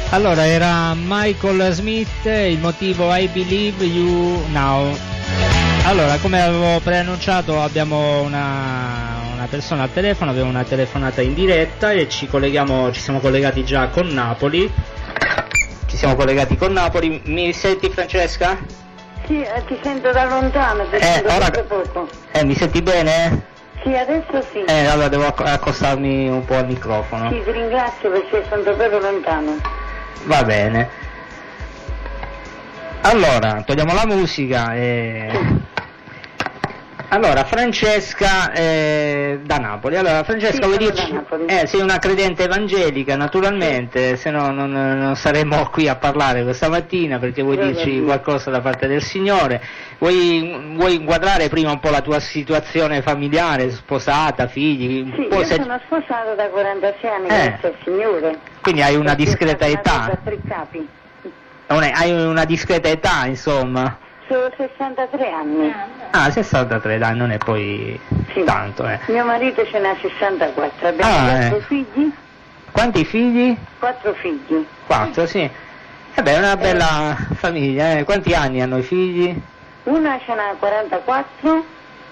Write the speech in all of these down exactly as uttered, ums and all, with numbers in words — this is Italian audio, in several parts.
Allora, era Michael Smith, il motivo I Believe You Now. Allora, come avevo preannunciato, abbiamo una, una persona al telefono, abbiamo una telefonata in diretta e ci colleghiamo, ci siamo collegati già con Napoli. Ci siamo collegati con Napoli. Mi senti, Francesca? Sì, eh, ti sento da lontano, ti eh, sento ora... poco. Eh, mi senti bene? Sì, adesso sì. Eh, allora devo acc- accostarmi un po' al microfono. Sì, ti ringrazio perché sono davvero lontano. Va bene. Allora, togliamo la musica e... Allora, Francesca eh, da Napoli. Allora, Francesca, sì, vuoi dirci? Eh, sei una credente evangelica, naturalmente, se no non, non saremmo qui a parlare questa mattina, perché vuoi Grazie. dirci qualcosa da parte del Signore. Vuoi, vuoi inquadrare prima un po' la tua situazione familiare, sposata, figli? Sì, Poi io se... sono sposata da quarantasei anni, Eh. grazie al Signore. Quindi hai una Perché discreta sono nata età. da tre capi. Non è- hai una discreta età, insomma. Sono sessantatré anni. Ah, sessantatré, dai, non è poi Sì. tanto, eh. Mio marito ce n'ha sessantaquattro, abbiamo Ah, quattro eh. figli, Quanti figli? quattro figli. Quattro, sì. E beh, è una bella famiglia, eh. Quanti anni hanno i figli? Una ce n'ha quarantaquattro,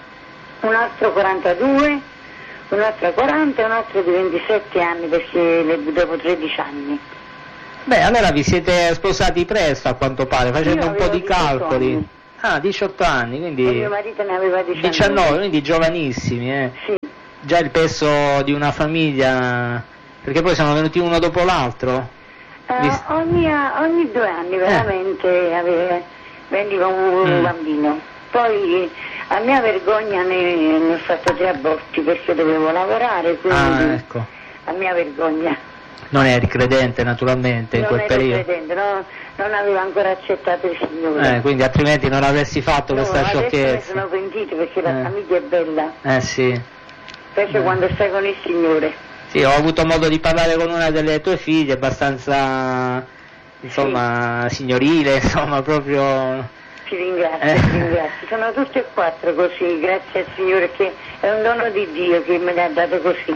un altro quarantadue, un altro quaranta e un altro di ventisette anni perché le- dopo tredici anni. Beh, allora vi siete sposati presto, a quanto pare, facendo Io un po' avevo di calcoli. diciotto anni. Ah, diciotto anni, E quindi mio marito ne aveva diciannove. diciannove, quindi giovanissimi, eh. Sì, Già il peso di una famiglia, perché poi sono venuti uno dopo l'altro. Eh, Vis- ogni, ogni due anni veramente aveva, veniva un Mm. bambino. Poi a mia vergogna ne, ne ho fatto tre aborti perché dovevo lavorare, quindi Ah, ecco. a mia vergogna. Non eri credente, naturalmente, in non quel ero periodo. credente, no, non avevo ancora accettato il Signore. Eh, quindi altrimenti non avresti fatto No, questa adesso mi sciocchezza. sono pentito perché la Eh. famiglia è bella, Eh sì. specie Eh. quando stai con il Signore. Sì, ho avuto modo di parlare con una delle tue figlie, abbastanza, insomma, signorile, insomma, proprio... Ti ringrazio, Eh. ti ringrazio. Sono tutte e quattro così, grazie al Signore che è un dono di Dio che me le ha dato così.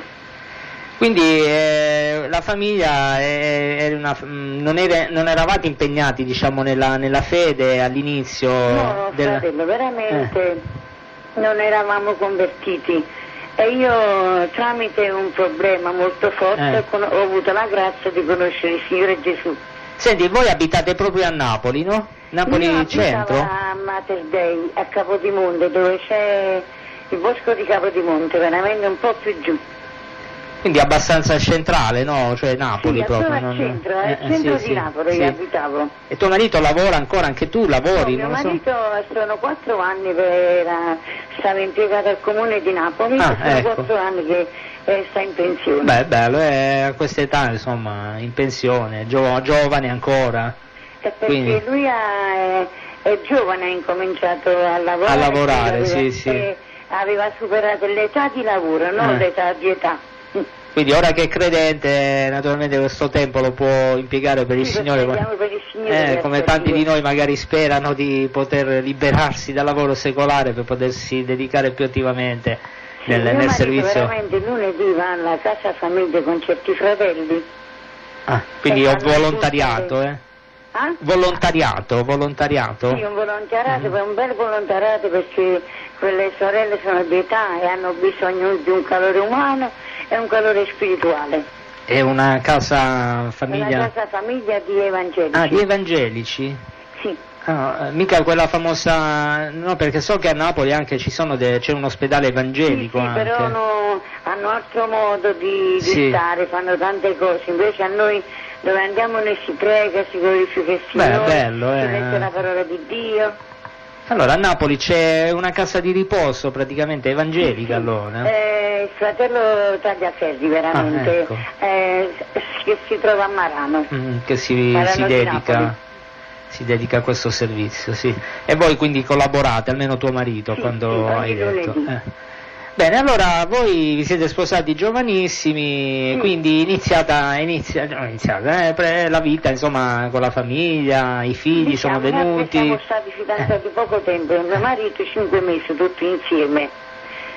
Quindi eh, la famiglia è, è una, mh, non, era- non eravate impegnati, diciamo, nella, nella fede all'inizio? No, del- fratello, veramente non eravamo convertiti. E io tramite un problema molto forte Eh. con- ho avuto la grazia di conoscere il Signore Gesù. Senti, voi abitate proprio a Napoli, no? Napoli Io centro? abitavo a Mater Dei, a Capodimonte, dove c'è il bosco di Capodimonte, veramente un po' più giù. Quindi abbastanza centrale, no? Cioè Napoli Sì, proprio. attorno al non- centro, al eh, eh, centro sì, di sì, Napoli sì. io abitavo. E tuo marito lavora ancora, anche tu lavori? No, mio non lo so. marito sono quattro anni che era, stava impiegato al comune di Napoli, Ah, e sono ecco. quattro anni che eh, sta in pensione. Beh, bello, è a questa età, insomma, in pensione, gio- giovane ancora. E perché quindi- lui ha, è, è giovane, ha incominciato a lavorare. A lavorare, aveva, sì, sì. eh, aveva superato l'età di lavoro, non Eh. l'età di età. Quindi ora che è credente, naturalmente questo tempo lo può impiegare per il Sì, Signore. perché andiamo per il Signore, Eh, grazie come a tanti Dio. di noi magari sperano di poter liberarsi dal lavoro secolare per potersi dedicare più attivamente Sì, nel, mio nel marito servizio. veramente lunedì va alla casa famiglia con certi fratelli. Ah, quindi E ho fanno volontariato, tutte- eh? Ah? Volontariato, volontariato? Sì, un volontariato, Mm. un bel volontariato perché quelle sorelle sono di età e hanno bisogno di un calore umano e un calore spirituale. È una casa È famiglia... una casa famiglia di evangelici. Ah, di evangelici? Sì, Ah, eh, mica quella famosa... No, perché so che a Napoli anche ci sono de- c'è un ospedale sì, evangelico sì, anche. però no- hanno altro modo di, di Sì. stare, fanno tante cose, invece a noi dove andiamo noi si prega, si glorifica il Beh, Signore, bello, si eh. legge la parola di Dio. Allora, a Napoli c'è una casa di riposo praticamente evangelica, Sì, allora? eh, il fratello Tagliaferri veramente, Ah, ecco. eh, che si trova a Marano. Mm, che si, Marano si di dedica Napoli. si dedica a questo servizio, sì. E voi quindi collaborate, almeno tuo marito, Sì, quando sì, ogni hai detto. lunedì. Eh. Bene, allora voi vi siete sposati giovanissimi, Sì. quindi iniziata, inizia, no, iniziata eh, pre- la vita, insomma, con la famiglia, i figli sono Diciamo, noi venuti. siamo stati fidanzati poco tempo, mio marito cinque mesi tutti insieme.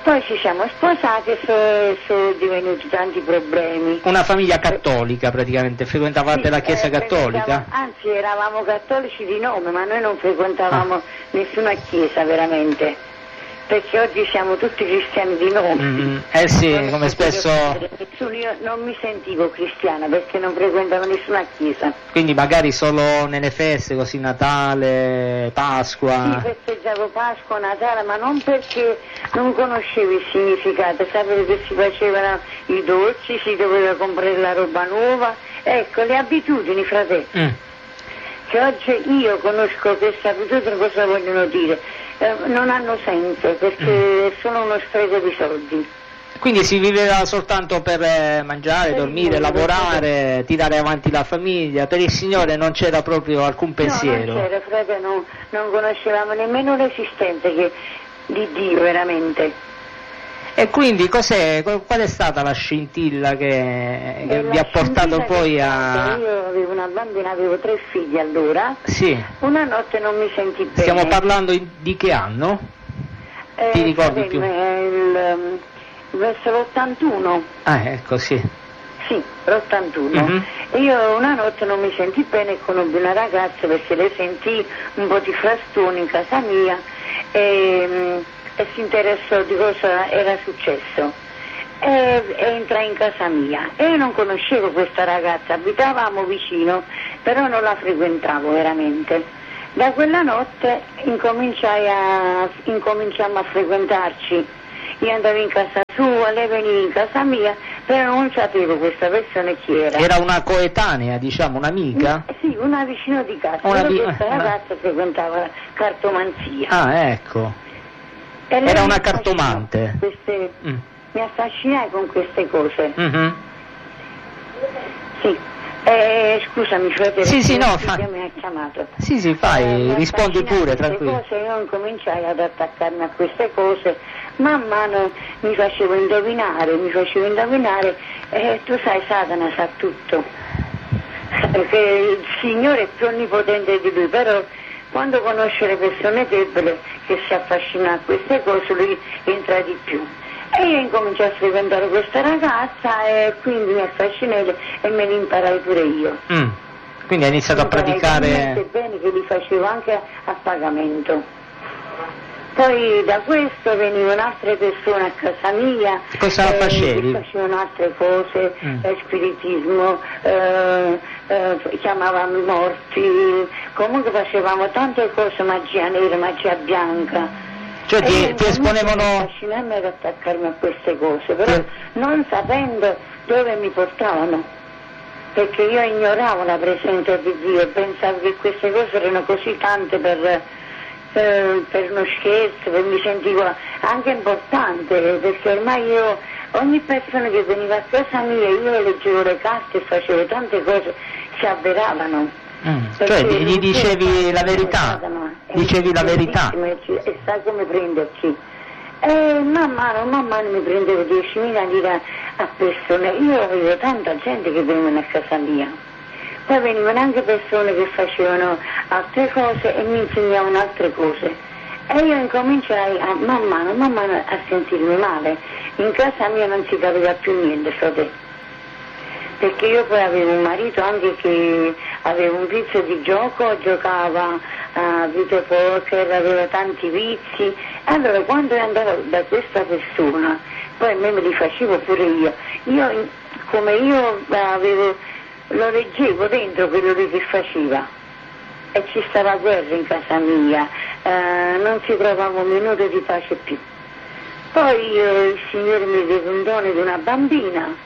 Poi ci siamo sposati e sono so divenuti tanti problemi. Una famiglia cattolica praticamente, frequentavate sì, la chiesa eh, cattolica? Anzi, eravamo cattolici di nome, ma noi non frequentavamo ah. nessuna chiesa veramente, perché oggi siamo tutti cristiani di nome. Mm, eh sì, non come spesso... Nessuno, io non mi sentivo cristiana perché non frequentavo nessuna chiesa. Quindi magari solo nelle feste, così Natale, Pasqua... Sì, festeggiavo Pasqua, Natale, ma non perché non conoscevo il significato, sapevo che si facevano i dolci, si doveva comprare la roba nuova, ecco, le abitudini, fratello. Mm. Che oggi io conosco queste abitudini, cosa vogliono dire? Eh, non hanno senso perché mm. sono uno spreco di soldi. Quindi si viveva soltanto per eh, mangiare, per dormire, lavorare, tirare avanti la famiglia, per il Signore non c'era proprio alcun pensiero. No, non c'era, frate, non, non conoscevamo nemmeno l'esistenza che, di Dio veramente. E quindi cos'è, qual è stata la scintilla che, che vi ha portato poi a... Io avevo una bambina, avevo tre figli allora, sì. Una notte non mi sentì bene. Stiamo parlando di che anno? Eh, Ti ricordi più? Il, verso l'ottantuno. Ah, ecco, sì. Sì, l'ottantuno. Mm-hmm. Io una notte non mi sentì bene e conobbi una ragazza perché le sentì un po' di frastoni in casa mia e, e si interessò di cosa era successo. E, e entrai in casa mia e io non conoscevo questa ragazza, abitavamo vicino, però non la frequentavo veramente. Da quella notte incominciai a, incominciamo a frequentarci. Io andavo in casa sua, lei veniva in casa mia, però non sapevo questa persona chi era. Era una coetanea, diciamo, un'amica? Mm, sì, una vicino di casa, una però vi- questa una... ragazza frequentava la cartomanzia. Ah, ecco. Era una cartomante. Queste... Mm. Mi affascinai con queste cose. Mm-hmm. Sì. Eh, scusami, fratello, sì, sì, no, fa... mi ha chiamato. Sì, sì, fai, eh, rispondi pure, tranquillo. Cose, io incominciai ad attaccarmi a queste cose, man mano mi facevo indovinare, mi facevo indovinare, e tu sai, Satana sa tutto, perché il Signore è più onnipotente di lui, però quando conosce le persone deboli che si affascinano a queste cose, lui entra di più. E io incominciai a frequentare questa ragazza e quindi mi affascinai e me ne imparai pure io. Mm. Quindi hai iniziato a praticare... bene che li facevo anche a, a pagamento. Poi da questo venivano altre persone a casa mia. Cosa eh, facevi? Facevano altre cose, mm. eh, spiritismo, eh, eh, chiamavamo i morti, comunque facevamo tante cose, magia nera, magia bianca. Cioè ti, ti esponevano... affascinarmi ad attaccarmi a queste cose, però eh. non sapendo dove mi portavano, perché io ignoravo la presenza di Dio e pensavo che queste cose erano così tante per, eh, per uno scherzo, che mi sentivo anche importante, perché ormai io, ogni persona che veniva a casa mia, io leggevo le carte e facevo tante cose, si avveravano. Mm, cioè gli dicevi la verità, dicevi la verità. E sai come prenderci. E man mano, man mano mi prendevo diecimila lire a persone. Io avevo tanta gente che venivano a casa mia. Poi venivano anche persone che facevano altre cose e mi insegnavano altre cose. E io incominciai a, man mano, man mano a sentirmi male. In casa mia non si capiva più niente, fratello. Perché io poi avevo un marito anche che aveva un vizio di gioco, giocava a videopoker, aveva tanti vizi. Allora quando andavo da questa persona, poi a me me li facevo pure io, io come io avevo, lo leggevo dentro quello che faceva. E ci stava guerra in casa mia, eh, non si trovava un minuto di pace più. Poi eh, il Signore mi diede un dono di una bambina.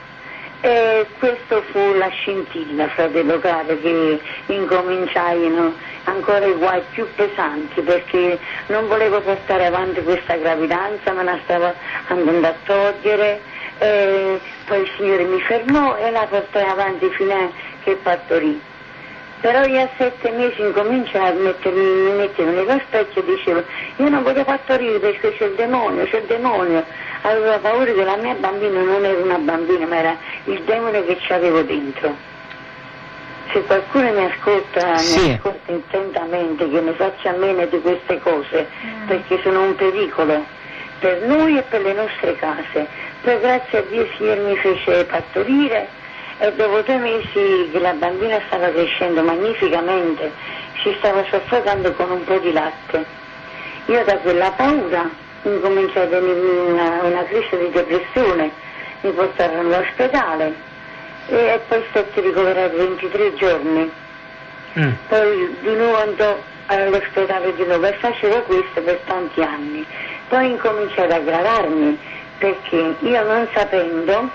E questo fu la scintilla, fratello caro, che incominciarono ancora i guai più pesanti, perché non volevo portare avanti questa gravidanza, me la stavo andando a togliere, e poi il Signore mi fermò e la portai avanti fino a che partorì. Però io a sette mesi incominciai a mettermi, mi mettevo nello specchio e dicevo, io non voglio partorire perché c'è il demonio, c'è il demonio. Avevo paura che la mia bambina non era una bambina, ma era il demone che ci avevo dentro. Se qualcuno mi ascolta, sì. mi ascolta attentamente, che ne faccia a meno di queste cose, mm. perché sono un pericolo. per noi e per le nostre case. Poi grazie a Dio il Signore mi fece partorire e dopo due mesi che la bambina stava crescendo magnificamente, si stava soffocando con un po' di latte. Io da quella paura incominciai a venirmi una, una crisi di depressione, mi portarono all'ospedale e poi stati ricoverati ventitré giorni. Mm. Poi di nuovo andò all'ospedale di nuovo e facevo questo per tanti anni. Poi incominciai ad aggravarmi perché io non sapendo,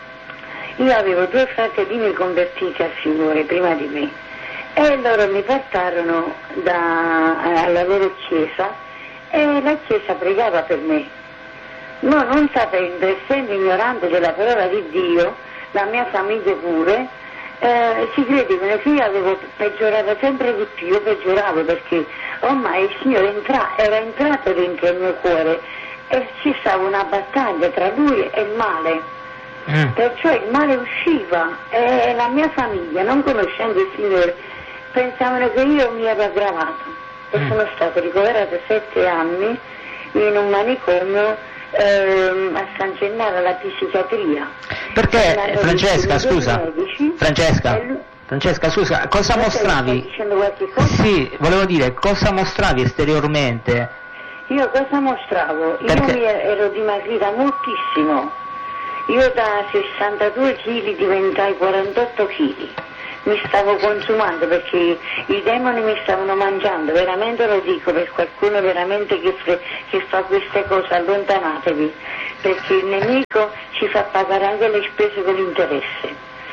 io avevo due fratellini convertiti al Signore prima di me e loro mi portarono da, alla loro chiesa e la chiesa pregava per me. No, non sapendo, essendo ignorante della parola di Dio, la mia famiglia pure, eh, si credevano che io avevo peggiorato sempre di più, io peggioravo perché ormai il Signore entra, era entrato dentro il mio cuore e ci stava una battaglia tra lui e il male. Mm. Perciò il male usciva e la mia famiglia, non conoscendo il Signore, pensavano che io mi ero aggravato e mm. sono stato ricoverato sette anni in un manicomio ehm, a San Gennaro alla psichiatria. Perché Francesca, scusa, medici, Francesca, lui... Francesca, scusa, cosa mostravi? Cosa? Sì, volevo dire, cosa mostravi esteriormente? Io cosa mostravo? Perché? Io mi ero dimagrita moltissimo. Io da sessantadue chili diventai quarantotto chili. Mi stavo consumando perché i demoni mi stavano mangiando, veramente lo dico per qualcuno veramente che, che fa queste cose, allontanatevi, perché il nemico ci fa pagare anche le spese con l'interesse.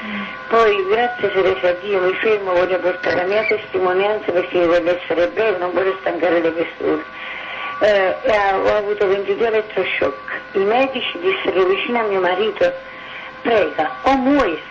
Poi grazie Teresa a Dio mi fermo, voglio portare la mia testimonianza perché voglio essere breve, non voglio stancare le persone. Eh, ho avuto ventidue elettroshock, i medici dissero vicino a mio marito, prega o muori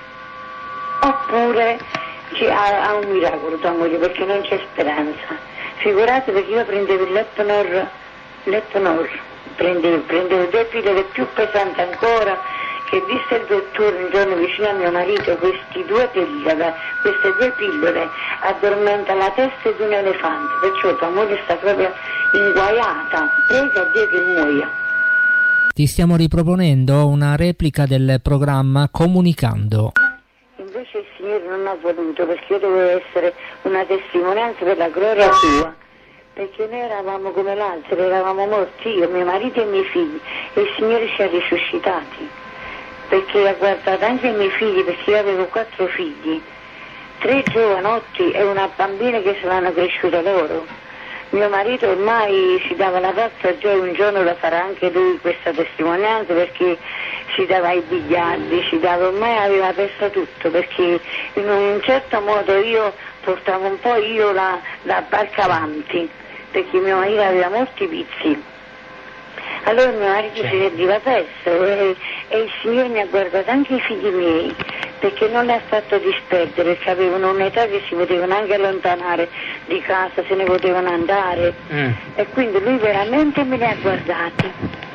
oppure ha, ha un miracolo tua moglie perché non c'è speranza. Figurate perché io prendevo il Leptonor, Leptonor prendevo, prendevo due pillole più pesanti ancora, che disse il dottore un giorno vicino a mio marito, questi due pillole, queste due pillole addormenta la testa di un elefante, perciò tua moglie sta proprio inguaiata, prega a Dio che muoia. Ti stiamo riproponendo una replica del programma Comunicando. Invece il Signore non ha voluto, perché io dovevo essere una testimonianza per la gloria sua, perché noi eravamo come l'altro, eravamo morti, io, mio marito e i miei figli, e il Signore ci ha risuscitati, perché ha guardato anche i miei figli, perché io avevo quattro figli, tre giovanotti e una bambina che se l'hanno cresciuta loro. Mio marito ormai si dava la pazza gioia, un giorno la farà anche lui questa testimonianza, perché si dava i bigliardi, si dava, ormai aveva perso tutto, perché in un certo modo io portavo un po' io la, la barca avanti, perché mio marito aveva molti vizi. Allora mio marito si sentiva perso e, e il Signore mi ha guardato anche i figli miei, perché non li ha fatto disperdere, perché avevano un'età che si potevano anche allontanare di casa, se ne potevano andare, mm. e quindi lui veramente me li ha guardati.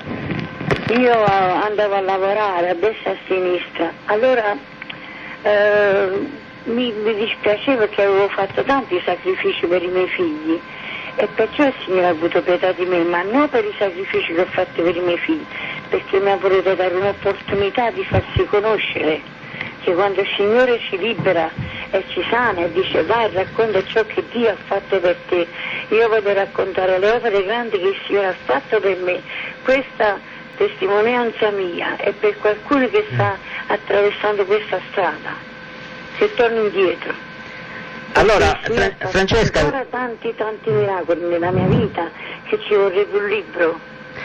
Io andavo a lavorare a destra e a sinistra, allora eh, mi, mi dispiaceva che avevo fatto tanti sacrifici per i miei figli e perciò il Signore ha avuto pietà di me, ma non per i sacrifici che ho fatto per i miei figli, perché mi ha voluto dare un'opportunità di farsi conoscere, che quando il Signore ci libera e ci sana e dice vai e racconta ciò che Dio ha fatto per te, io voglio raccontare le opere grandi che il Signore ha fatto per me. Questa testimonianza mia è per qualcuno che sta attraversando questa strada, che torna indietro. Allora, Fra- Francesca, ancora tanti tanti miracoli nella mia vita che ci vorrebbe un libro.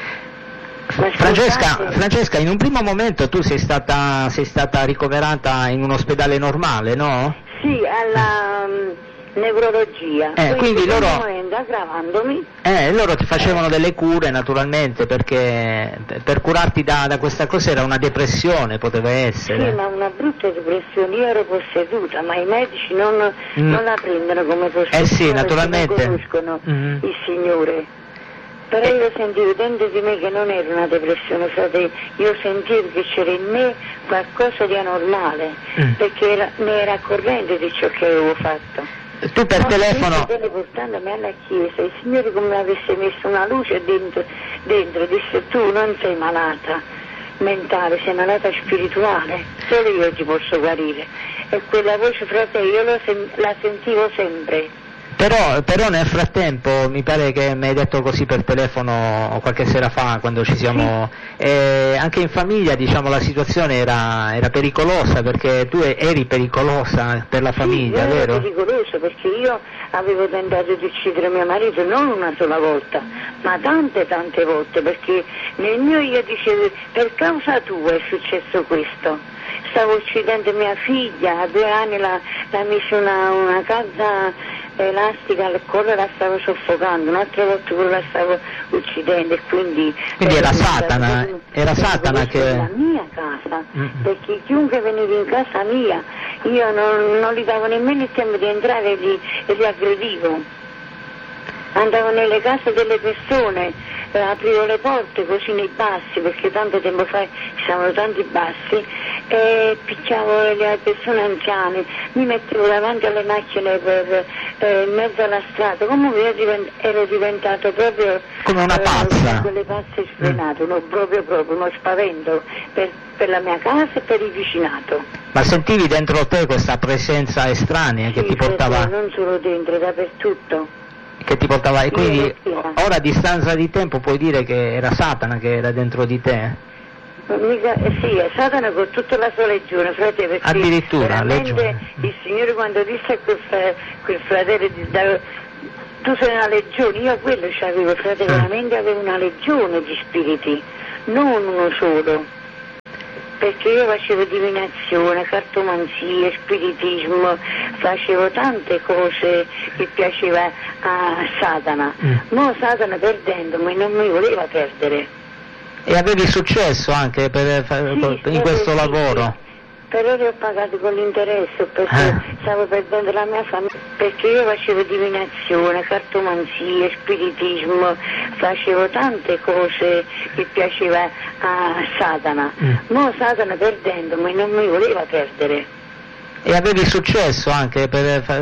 Francesca, Francesca, in un primo momento tu sei stata sei stata ricoverata in un ospedale normale, no? Sì, alla um, neurologia. Eh, quindi loro aggravandomi. Eh, loro ti facevano delle cure naturalmente, perché per curarti da, da questa cosa era una depressione, poteva essere. Sì, ma una brutta depressione, io ero posseduta, ma i medici non, mm. non la prendono come posseduta. Eh sì, naturalmente. Non conoscono mm. il Signore. Però io sentivo dentro di me che non era una depressione, frate, io sentivo che c'era in me qualcosa di anormale, mm. perché era, ne era corrente di ciò che avevo fatto. Tu per no, telefono... Portandomi alla chiesa, il Signore come avesse messo una luce dentro, dentro, disse tu non sei malata mentale, sei malata spirituale, solo io ti posso guarire. E quella voce, fratello, io lo sen- la sentivo sempre. Però, però nel frattempo mi pare che mi hai detto così per telefono qualche sera fa quando ci siamo, sì. eh, anche in famiglia diciamo la situazione era, era pericolosa perché tu eri pericolosa per la famiglia, sì, vero? Era pericoloso perché io avevo tentato di uccidere mio marito non una sola volta, ma tante tante volte, perché nel mio io dicevo per causa tua è successo questo. Stavo uccidendo mia figlia, a due anni la, la mise una, una calza elastica al collo e la stavo soffocando, un'altra volta pure la stavo uccidendo e quindi... Quindi era Satana, era Satana che... Era la mia casa, mm-hmm. perché chiunque veniva in casa mia, io non, non gli davo nemmeno il tempo di entrare e li, e li aggredivo. Andavo nelle case delle persone, eh, aprivo le porte così nei bassi, perché tanto tempo fa ci stavano tanti bassi, e picchiavo le persone anziane, mi mettevo davanti alle macchine per, eh, in mezzo alla strada, comunque io divent- ero diventato proprio come una pazza, eh, quelle pazze sfrenate, mm. no, proprio proprio uno spavento per, per la mia casa e per il vicinato. Ma sentivi dentro te questa presenza estranea sì, che ti portava? Non solo dentro, dappertutto. Che ti portava, e quindi ora a distanza di tempo puoi dire che era Satana che era dentro di te? Mica, eh sì, è Satana con tutta la sua legione, fratello, perché addirittura veramente legione. Il Signore quando disse a quel, quel fratello di, da, tu sei una legione, io a quello c'avevo, fratello, mm. veramente avevo una legione di spiriti, non uno solo. Perché io facevo divinazione, cartomanzie, spiritismo, facevo tante cose che piaceva a Satana. Mm. Ma Satana perdendomi non mi voleva perdere. E avevi successo anche per, sì, in questo sì, lavoro? Sì. Però li ho pagati con l'interesse perché ah. stavo perdendo la mia famiglia, perché io facevo divinazione, cartomanzie, spiritismo, facevo tante cose che piaceva a Satana, mm. ma Satana perdendomi non mi voleva perdere. E avevi successo anche per